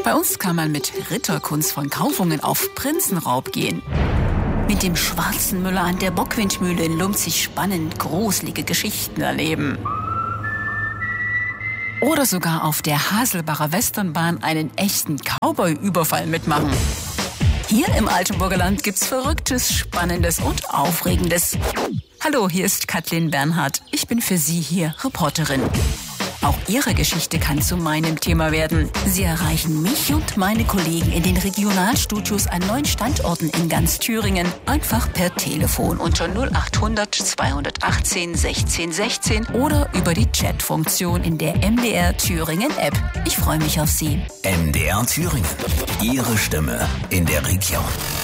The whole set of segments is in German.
Bei uns kann man mit Ritterkunst von Kaufungen auf Prinzenraub gehen. Mit dem schwarzen Müller an der Bockwindmühle in Lumpzig spannend gruselige Geschichten erleben. Oder sogar auf der Haselbacher Westernbahn einen echten Cowboy-Überfall mitmachen. Hier im Altenburger Land gibt's Verrücktes, Spannendes und Aufregendes. Hallo, hier ist Kathleen Bernhard. Ich bin für Sie hier Reporterin. Auch Ihre Geschichte kann zu meinem Thema werden. Sie erreichen mich und meine Kollegen in den Regionalstudios an 9 Standorten in ganz Thüringen. Einfach per Telefon unter 0800 218 16 16 oder über die Chatfunktion in der MDR Thüringen App. Ich freue mich auf Sie. MDR Thüringen. Ihre Stimme in der Region.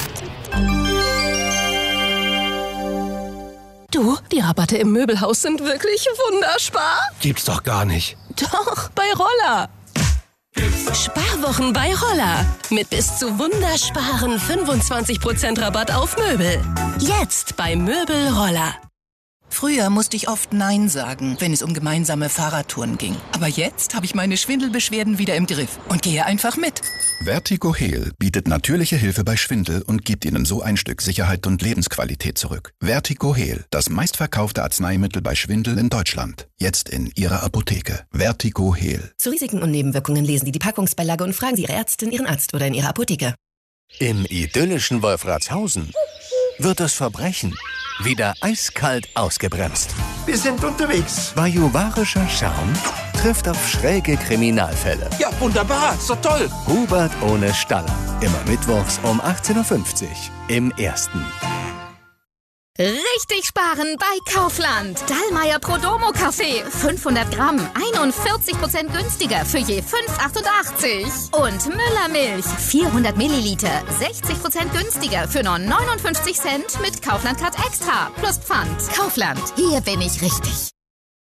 Du, die Rabatte im Möbelhaus sind wirklich wunderbar. Gibt's doch gar nicht. Doch, bei Roller. Sparwochen bei Roller. Mit bis zu wundersparen 25% Rabatt auf Möbel. Jetzt bei Möbel Roller. Früher musste ich oft Nein sagen, wenn es um gemeinsame Fahrradtouren ging. Aber jetzt habe ich meine Schwindelbeschwerden wieder im Griff und gehe einfach mit. VertigoHeal bietet natürliche Hilfe bei Schwindel und gibt Ihnen so ein Stück Sicherheit und Lebensqualität zurück. VertigoHeal, das meistverkaufte Arzneimittel bei Schwindel in Deutschland. Jetzt in Ihrer Apotheke. VertigoHeal. Zu Risiken und Nebenwirkungen lesen Sie die Packungsbeilage und fragen Sie Ihre Ärztin, Ihren Arzt oder in Ihrer Apotheke. Im idyllischen Wolfratshausen wird das Verbrechen wieder eiskalt ausgebremst. Wir sind unterwegs. Bajuwarischer Charme trifft auf schräge Kriminalfälle. Ja, wunderbar. Ist doch toll. Hubert ohne Staller. Immer mittwochs um 18.50 Uhr im Ersten. Richtig sparen bei Kaufland. Dallmayr Prodomo Kaffee. 500 Gramm. 41% günstiger für je 5,88. Und Müller Milch. 400 Milliliter. 60% günstiger für nur 59 Cent mit Kaufland Card Extra. Plus Pfand. Kaufland. Hier bin ich richtig.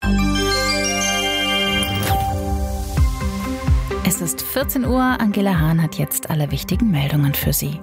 Es ist 14 Uhr. Angela Hahn hat jetzt alle wichtigen Meldungen für Sie.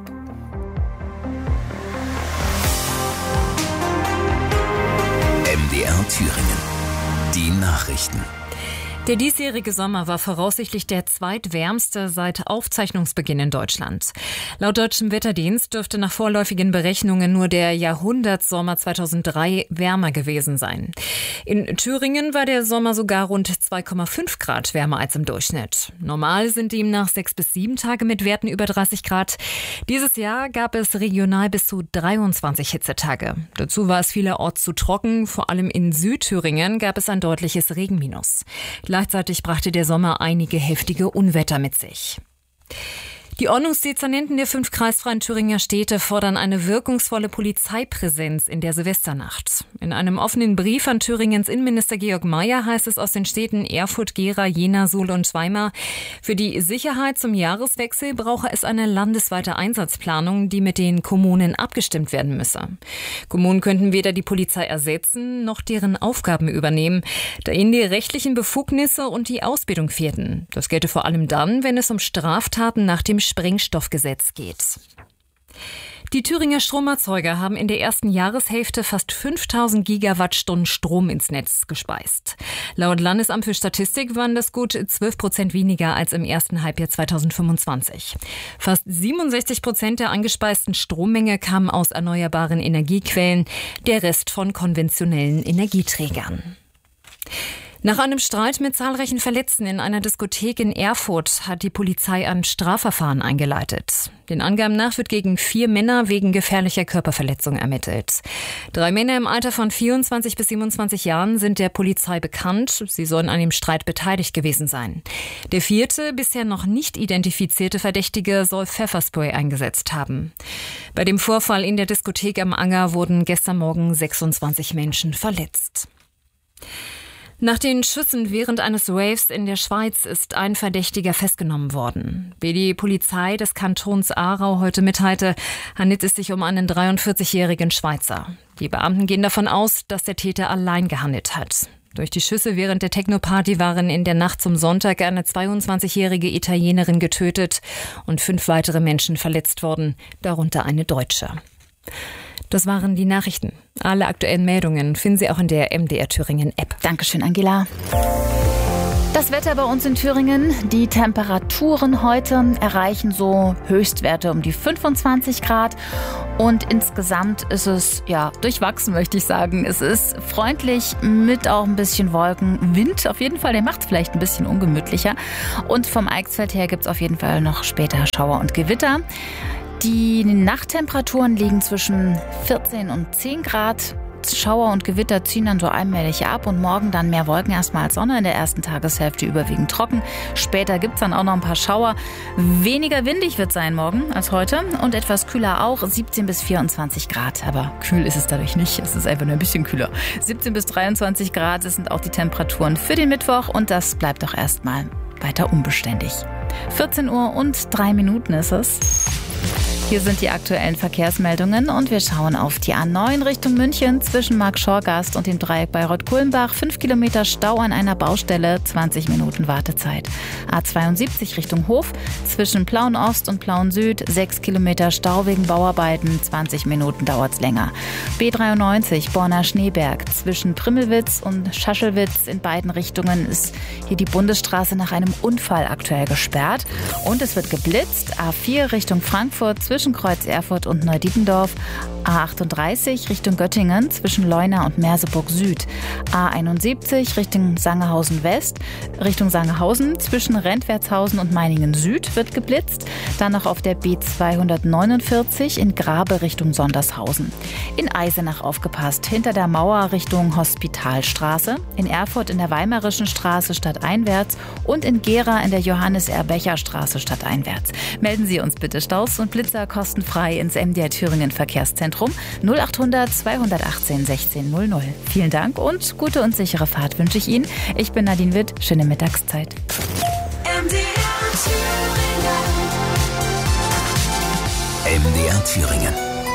MDR Thüringen. Die Nachrichten. Der diesjährige Sommer war voraussichtlich der zweitwärmste seit Aufzeichnungsbeginn in Deutschland. Laut Deutschem Wetterdienst dürfte nach vorläufigen Berechnungen nur der Jahrhundertsommer 2003 wärmer gewesen sein. In Thüringen war der Sommer sogar rund 2,5 Grad wärmer als im Durchschnitt. Normal sind demnach 6 bis 7 Tage mit Werten über 30 Grad. Dieses Jahr gab es regional bis zu 23 Hitzetage. Dazu war es vielerorts zu trocken. Vor allem in Südthüringen gab es ein deutliches Regenminus. Gleichzeitig brachte der Sommer einige heftige Unwetter mit sich. Die Ordnungsdezernenten der 5 kreisfreien Thüringer Städte fordern eine wirkungsvolle Polizeipräsenz in der Silvesternacht. In einem offenen Brief an Thüringens Innenminister Georg Mayer heißt es aus den Städten Erfurt, Gera, Jena, Suhl und Weimar: Für die Sicherheit zum Jahreswechsel brauche es eine landesweite Einsatzplanung, die mit den Kommunen abgestimmt werden müsse. Kommunen könnten weder die Polizei ersetzen noch deren Aufgaben übernehmen, da ihnen die rechtlichen Befugnisse und die Ausbildung fehlten. Das gelte vor allem dann, wenn es um Straftaten nach dem Sprengstoffgesetz geht. Die Thüringer Stromerzeuger haben in der ersten Jahreshälfte fast 5000 Gigawattstunden Strom ins Netz gespeist. Laut Landesamt für Statistik waren das gut 12% weniger als im ersten Halbjahr 2025. Fast 67% der angespeisten Strommenge kamen aus erneuerbaren Energiequellen, der Rest von konventionellen Energieträgern. Nach einem Streit mit zahlreichen Verletzten in einer Diskothek in Erfurt hat die Polizei ein Strafverfahren eingeleitet. Den Angaben nach wird gegen 4 Männer wegen gefährlicher Körperverletzung ermittelt. 3 Männer im Alter von 24 bis 27 Jahren sind der Polizei bekannt. Sie sollen an dem Streit beteiligt gewesen sein. Der 4., bisher noch nicht identifizierte Verdächtige soll Pfefferspray eingesetzt haben. Bei dem Vorfall in der Diskothek am Anger wurden gestern Morgen 26 Menschen verletzt. Nach den Schüssen während eines Raves in der Schweiz ist ein Verdächtiger festgenommen worden. Wie die Polizei des Kantons Aarau heute mitteilte, handelt es sich um einen 43-jährigen Schweizer. Die Beamten gehen davon aus, dass der Täter allein gehandelt hat. Durch die Schüsse während der Techno-Party waren in der Nacht zum Sonntag eine 22-jährige Italienerin getötet und 5 weitere Menschen verletzt worden, darunter eine Deutsche. Das waren die Nachrichten. Alle aktuellen Meldungen finden Sie auch in der MDR Thüringen App. Dankeschön, Angela. Das Wetter bei uns in Thüringen, die Temperaturen heute erreichen so Höchstwerte um die 25 Grad und insgesamt ist es durchwachsen, möchte ich sagen. Es ist freundlich mit auch ein bisschen Wolken, Wind auf jeden Fall, der macht es vielleicht ein bisschen ungemütlicher und vom Eichsfeld her gibt es auf jeden Fall noch später Schauer und Gewitter. Die Nachttemperaturen liegen zwischen 14 und 10 Grad. Schauer und Gewitter ziehen dann so allmählich ab und morgen dann mehr Wolken erstmal als Sonne, in der ersten Tageshälfte überwiegend trocken. Später gibt es dann auch noch ein paar Schauer. Weniger windig wird sein morgen als heute und etwas kühler auch, 17 bis 24 Grad. Aber kühl ist es dadurch nicht, es ist einfach nur ein bisschen kühler. 17 bis 23 Grad, das sind auch die Temperaturen für den Mittwoch und das bleibt auch erstmal weiter unbeständig. 14 Uhr und 3 Minuten ist es. Hier sind die aktuellen Verkehrsmeldungen und wir schauen auf die A9 Richtung München zwischen Marktschorgast und dem Dreieck Bayreuth-Kulmbach. 5 Kilometer Stau an einer Baustelle, 20 Minuten Wartezeit. A72 Richtung Hof zwischen Plauen-Ost und Plauen-Süd, 6 Kilometer Stau wegen Bauarbeiten, 20 Minuten dauert's länger. B93 Borna-Schneeberg zwischen Primmelwitz und Schaschelwitz in beiden Richtungen ist hier die Bundesstraße nach einem Unfall aktuell gesperrt und es wird geblitzt. A4 Richtung Frankfurt zwischen Kreuz Erfurt und Neudietendorf, A38 Richtung Göttingen zwischen Leuna und Merseburg Süd, A71 Richtung Sangerhausen West, Richtung Sangerhausen zwischen Rentwertshausen und Meiningen Süd wird geblitzt, dann noch auf der B249 in Grabe Richtung Sondershausen. In Eisenach aufgepasst, hinter der Mauer Richtung Hospitalstraße, in Erfurt in der Weimarischen Straße stadteinwärts und in Gera in der Johannes-R-Becher-Straße stadteinwärts. Melden Sie uns bitte Staus und Blitzer kostenfrei ins MDR Thüringen Verkehrszentrum 0800 218 1600. Vielen Dank und gute und sichere Fahrt wünsche ich Ihnen. Ich bin Nadine Witt. Schöne Mittagszeit. MDR Thüringen.